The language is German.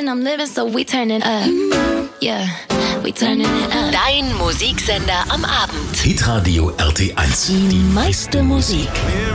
and I'm living, so we turning up. Yeah, we turning it up. Dein Musiksender am Abend. Hitradio RT1. Die meiste Musik.